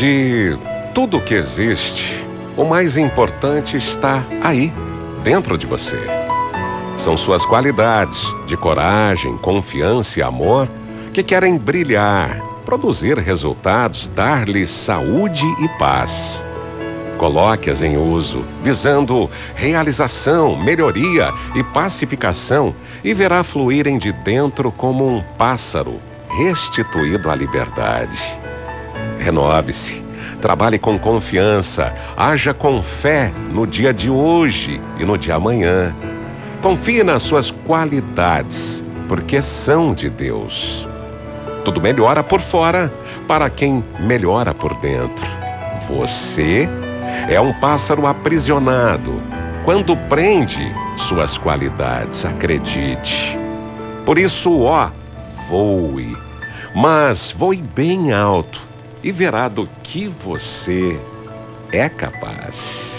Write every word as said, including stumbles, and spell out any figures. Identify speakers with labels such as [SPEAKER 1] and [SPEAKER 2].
[SPEAKER 1] De tudo que existe, o mais importante está aí, dentro de você. São suas qualidades de coragem, confiança e amor que querem brilhar, produzir resultados, dar-lhe saúde e paz. Coloque-as em uso, visando realização, melhoria e pacificação, e verá fluírem de dentro como um pássaro restituído à liberdade. Renove-se, trabalhe com confiança, haja com fé no dia de hoje e no de amanhã. Confie nas suas qualidades, porque são de Deus. Tudo melhora por fora para quem melhora por dentro. Você é um pássaro aprisionado quando prende suas qualidades, acredite. Por isso, ó, voe, mas voe bem alto e verá do que você é capaz.